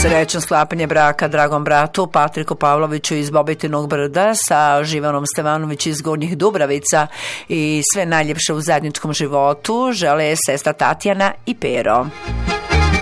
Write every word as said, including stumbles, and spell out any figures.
Srećan sklapanje braka dragom bratu Patriku Pavloviću iz Bobetinog Brda sa Živanom Stevanović iz Gornjih Dubravica i sve najljepše u zajedničkom životu žele sestra Tatjana i Pero.